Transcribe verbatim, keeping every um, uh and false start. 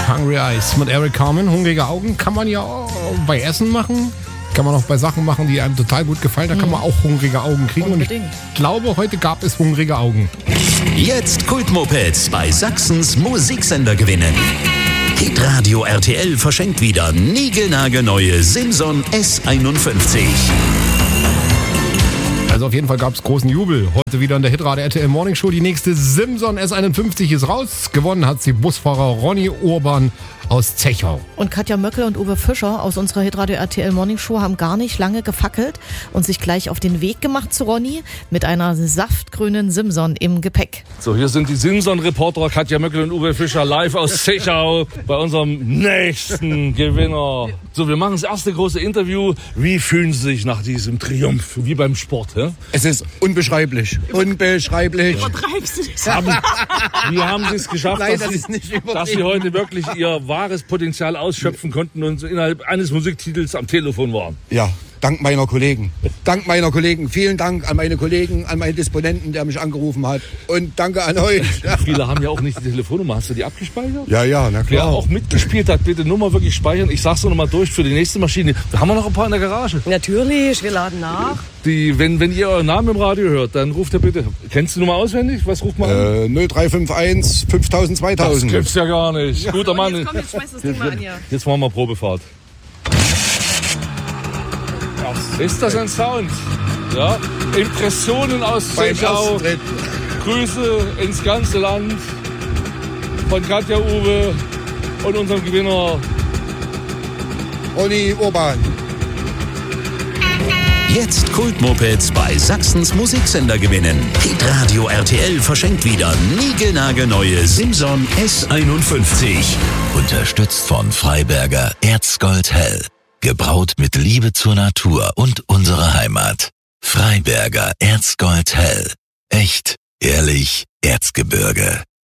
Hungry Eyes mit Eric Carmen. Hungrige Augen kann man ja auch bei Essen machen. Kann man auch bei Sachen machen, die einem total gut gefallen. Da kann man auch hungrige Augen kriegen. Unbedingt. Und ich glaube, heute gab es hungrige Augen. Jetzt Kultmopeds bei Sachsens Musiksender gewinnen. Hitradio R T L verschenkt wieder niegelnagelneue Simson S einundfünfzig. Also auf jeden Fall gab es großen Jubel. Heute wieder in der Hitradio R T L Morning Show. Die nächste Simson S einundfünfzig ist raus. Gewonnen hat sie Busfahrer Ronny Urban aus Zechau. Und Katja Möckel und Uwe Fischer aus unserer Hitradio R T L Morning Show haben gar nicht lange gefackelt und sich gleich auf den Weg gemacht zu Ronny mit einer saftgrünen Simson im Gepäck. So, hier sind die Simson-Reporter Katja Möckel und Uwe Fischer live aus Zechau bei unserem nächsten Gewinner. So, wir machen das erste große Interview. Wie fühlen Sie sich nach diesem Triumph? Wie beim Sport, hä? Es ist unbeschreiblich. Unbeschreiblich. Übertreibst du das? Haben, wie haben Sie es geschafft, Nein, dass, das Sie, ist nicht übertrieben. dass Sie heute wirklich Ihr wahres Potenzial ausschöpfen konnten und innerhalb eines Musiktitels am Telefon waren? Ja, dank meiner Kollegen. Dank meiner Kollegen. Vielen Dank an meine Kollegen, an meinen Disponenten, der mich angerufen hat. Und danke an euch. Viele haben ja auch nicht die Telefonnummer. Hast du die abgespeichert? Ja, ja, na Wer klar. auch mitgespielt hat, bitte Nummer wirklich speichern. Ich sag's noch mal durch für die nächste Maschine. Da haben wir noch ein paar in der Garage. Natürlich, wir laden nach. Die, wenn, wenn ihr euren Namen im Radio hört, dann ruft ihr bitte. Kennst du die Nummer auswendig? Was ruft man an? Äh, null drei fünf eins fünftausend Das zweitausend. gibt's ja gar nicht. Guter Mann. Jetzt komm, jetzt schmeiß das Ding mal an hier. Jetzt machen wir Probefahrt. Ist das ein Sound? Ja. Impressionen aus Beim Zechau. Austritt. Grüße ins ganze Land von Katja, Uwe und unserem Gewinner. Ronny Urban. Jetzt Kultmopeds bei Sachsens Musiksender gewinnen. Hitradio R T L verschenkt wieder niegelnagelneue Simson S einundfünfzig. Unterstützt von Freiberger Erzgold Hell. Gebraut mit Liebe zur Natur und unserer Heimat. Freiberger Erzgold Hell. Echt, ehrlich, Erzgebirge.